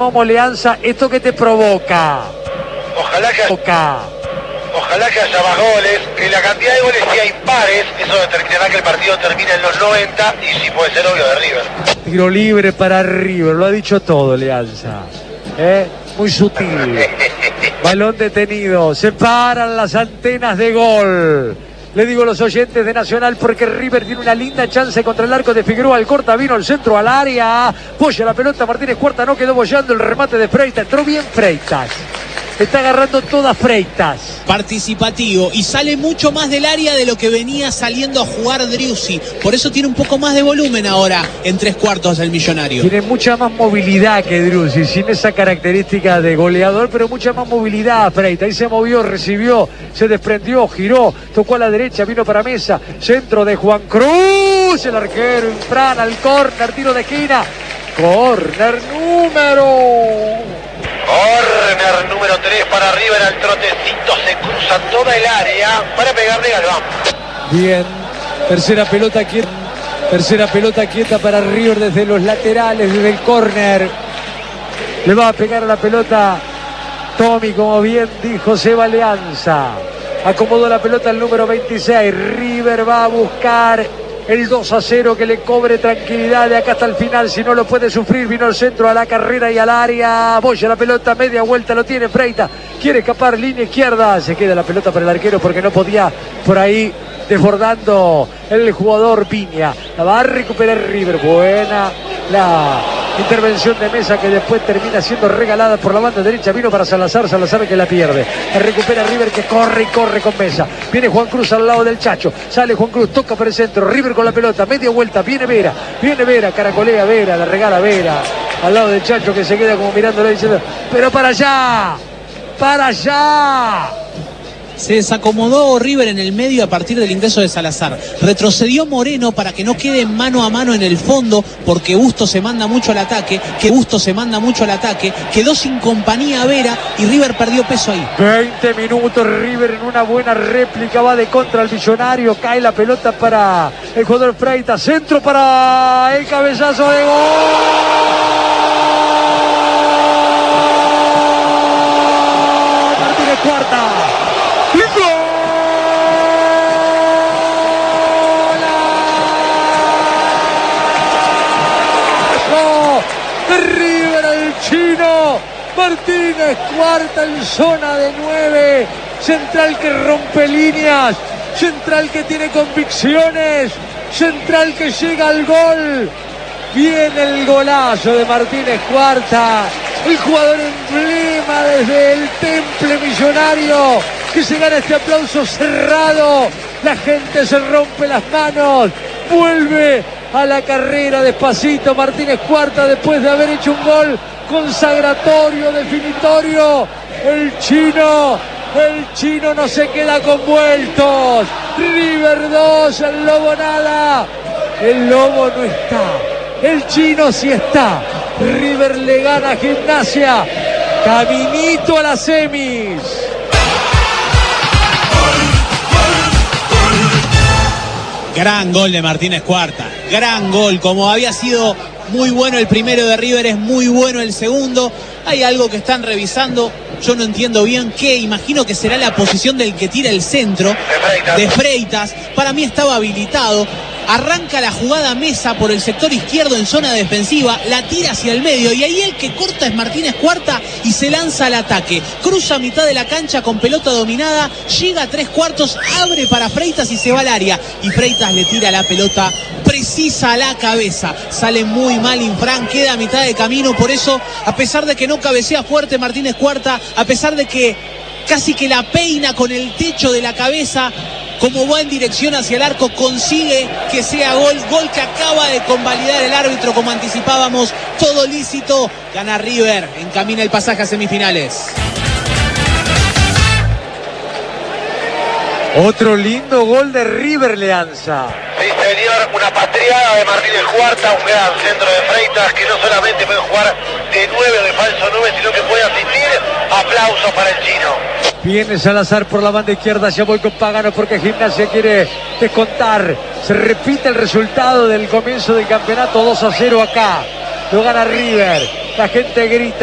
Momo Leanza, ¿esto qué te provoca? Ojalá que haya más goles, que la cantidad de goles sea impares, eso determinará que el partido termine en los 90 y si puede ser obvio de River. Tiro libre para River, lo ha dicho todo Leanza. Muy sutil. Balón detenido, se paran las antenas de gol. Le digo a los oyentes de Nacional porque River tiene una linda chance contra el arco de Figueroa. El corta vino el centro al área. Boya la pelota, Martínez Cuarta no quedó boyando. El remate de Freitas. Entró bien Freitas. Está agarrando todas Freitas. Participativo y sale mucho más del área de lo que venía saliendo a jugar Driussi. Por eso tiene un poco más de volumen ahora en 3/4 del Millonario. Tiene mucha más movilidad que Driussi, sin esa característica de goleador, pero mucha más movilidad Freitas. Ahí se movió, recibió, se desprendió, giró, tocó a la derecha, vino para Mesa. Centro de Juan Cruz, el arquero Infran al córner, tiro de esquina. Córner número 3 para River, al trotecito se cruza toda el área para pegarle Galván. Bien, tercera pelota quieta para River desde los laterales, desde el córner. Le va a pegar a la pelota Tommy, como bien dijo Seba Leanza. Acomodó la pelota el número 26. River va a buscar el 2-0 que le cobre tranquilidad de acá hasta el final, si no lo puede sufrir. Vino el centro a la carrera y al área. Boya la pelota, media vuelta lo tiene Freitas. Quiere escapar, línea izquierda. Se queda la pelota para el arquero porque no podía por ahí, desbordando el jugador Piña. La va a recuperar River. Buena la intervención de Mesa, que después termina siendo regalada por la banda derecha. Vino para Salazar que la pierde. La recupera River, que corre y corre con Mesa. Viene Juan Cruz al lado del Chacho. Sale Juan Cruz, toca por el centro. River con la pelota, media vuelta. Viene Vera, caracolea Vera, la regala Vera al lado del Chacho, que se queda como mirándolo diciendo: pero para allá. Se desacomodó River en el medio a partir del ingreso de Salazar. Retrocedió Moreno para que no quede mano a mano en el fondo, porque Busto se manda mucho al ataque. Quedó sin compañía Vera y River perdió peso ahí. 20 minutos, River en una buena réplica, va de contra al Millonario. Cae la pelota para el jugador Freitas. Centro para el cabezazo de gol. Martínez Cuarta. River al chino Martínez Cuarta en zona de 9. Central que rompe líneas, central que tiene convicciones, central que llega al gol. Viene el golazo de Martínez Cuarta, el jugador emblema desde el Temple Millonario, que se gana este aplauso cerrado. La gente se rompe las manos, vuelve a la carrera despacito Martínez Cuarta después de haber hecho un gol consagratorio, definitorio. El chino no se queda con vueltos. River 2, el Lobo nada. El Lobo no está, el chino sí está. River le gana a Gimnasia, caminito a las semis. Gran gol de Martínez Cuarta, gran gol. Como había sido muy bueno el primero de River, es muy bueno el segundo. Hay algo que están revisando, yo no entiendo bien qué. Imagino que será la posición del que tira el centro, de Freitas. Para mí estaba habilitado. Arranca la jugada Mesa por el sector izquierdo en zona defensiva, la tira hacia el medio y ahí el que corta es Martínez Cuarta y se lanza al ataque. Cruza a mitad de la cancha con pelota dominada, llega a 3/4, abre para Freitas y se va al área. Y Freitas le tira la pelota precisa a la cabeza. Sale muy mal Infran, queda a mitad de camino. Por eso, a pesar de que no cabecea fuerte Martínez Cuarta, a pesar de que casi que la peina con el techo de la cabeza, como va en dirección hacia el arco, consigue que sea gol que acaba de convalidar el árbitro, como anticipábamos, todo lícito. Gana River, encamina el pasaje a semifinales. Otro lindo gol de River, Leanza. Sí, señor, una patriada de Martínez Cuarta, un gran centro de Freitas, que no solamente puede jugar de 9 o de falso 9, sino que puede asistir. Aplausos para el chino. Viene Salazar por la banda izquierda, ya voy con Pagano porque Gimnasia quiere descontar. Se repite el resultado del comienzo del campeonato, 2-0 acá. Lo gana River, la gente grita.